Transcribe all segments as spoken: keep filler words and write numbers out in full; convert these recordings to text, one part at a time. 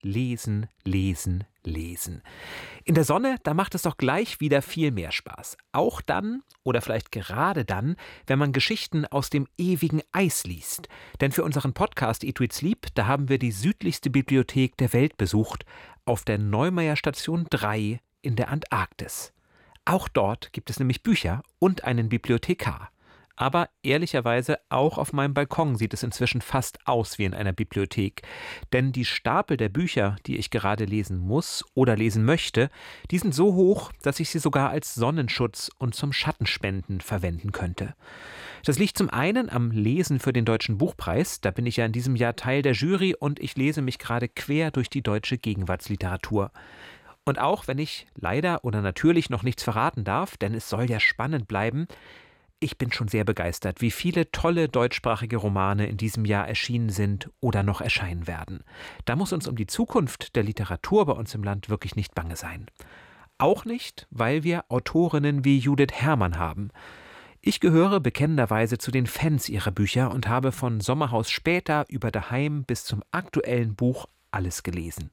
lesen, lesen, lesen. In der Sonne, da macht es doch gleich wieder viel mehr Spaß. Auch dann oder vielleicht gerade dann, wenn man Geschichten aus dem ewigen Eis liest. Denn für unseren Podcast Eat, Read, Sleep, da haben wir die südlichste Bibliothek der Welt besucht, auf der Neumeier Station drei in der Antarktis. Auch dort gibt es nämlich Bücher und einen Bibliothekar. Aber ehrlicherweise auch auf meinem Balkon sieht es inzwischen fast aus wie in einer Bibliothek. Denn die Stapel der Bücher, die ich gerade lesen muss oder lesen möchte, die sind so hoch, dass ich sie sogar als Sonnenschutz und zum Schattenspenden verwenden könnte. Das liegt zum einen am Lesen für den Deutschen Buchpreis. Da bin ich ja in diesem Jahr Teil der Jury und ich lese mich gerade quer durch die deutsche Gegenwartsliteratur. Und auch wenn ich leider oder natürlich noch nichts verraten darf, denn es soll ja spannend bleiben, ich bin schon sehr begeistert, wie viele tolle deutschsprachige Romane in diesem Jahr erschienen sind oder noch erscheinen werden. Da muss uns um die Zukunft der Literatur bei uns im Land wirklich nicht bange sein. Auch nicht, weil wir Autorinnen wie Judith Herrmann haben. Ich gehöre bekennenderweise zu den Fans ihrer Bücher und habe von Sommerhaus später über Daheim bis zum aktuellen Buch alles gelesen.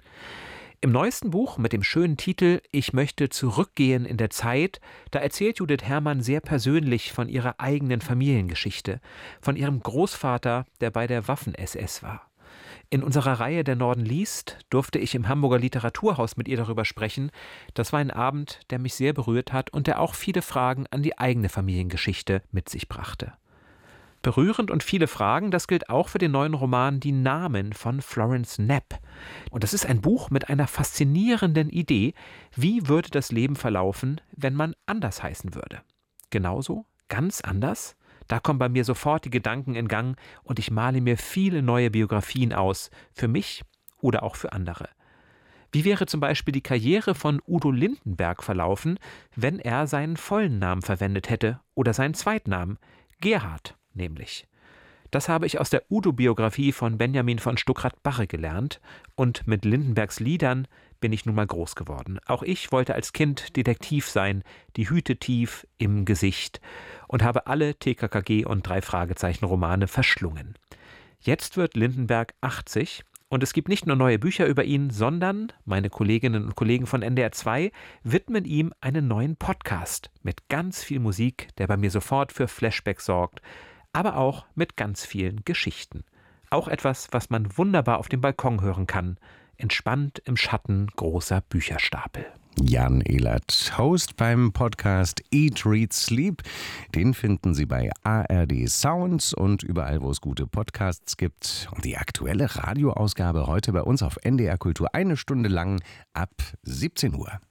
Im neuesten Buch mit dem schönen Titel »Ich möchte zurückgehen in der Zeit«, da erzählt Judith Herrmann sehr persönlich von ihrer eigenen Familiengeschichte, von ihrem Großvater, der bei der Waffen-S S war. In unserer Reihe Der Norden liest durfte ich im Hamburger Literaturhaus mit ihr darüber sprechen. Das war ein Abend, der mich sehr berührt hat und der auch viele Fragen an die eigene Familiengeschichte mit sich brachte. Berührend und viele Fragen, das gilt auch für den neuen Roman Die Namen von Florence Knapp. Und das ist ein Buch mit einer faszinierenden Idee. Wie würde das Leben verlaufen, wenn man anders heißen würde? Genauso? Ganz anders? Da kommen bei mir sofort die Gedanken in Gang und ich male mir viele neue Biografien aus, für mich oder auch für andere. Wie wäre zum Beispiel die Karriere von Udo Lindenberg verlaufen, wenn er seinen vollen Namen verwendet hätte oder seinen Zweitnamen? Gerhard nämlich. Das habe ich aus der Udo-Biografie von Benjamin von Stuckrad-Barre gelernt und mit Lindenbergs Liedern bin ich nun mal groß geworden. Auch ich wollte als Kind Detektiv sein, die Hüte tief im Gesicht und habe alle T K K G und drei Fragezeichen Romane verschlungen. Jetzt wird Lindenberg achtzig und es gibt nicht nur neue Bücher über ihn, sondern meine Kolleginnen und Kollegen von N D R zwei widmen ihm einen neuen Podcast mit ganz viel Musik, der bei mir sofort für Flashbacks sorgt, aber auch mit ganz vielen Geschichten. Auch etwas, was man wunderbar auf dem Balkon hören kann, entspannt im Schatten großer Bücherstapel. Jan Ehlert, Host beim Podcast Eat, Read, Sleep. Den finden Sie bei A R D Sounds und überall, wo es gute Podcasts gibt. Und die aktuelle Radioausgabe heute bei uns auf N D R Kultur eine Stunde lang ab siebzehn Uhr.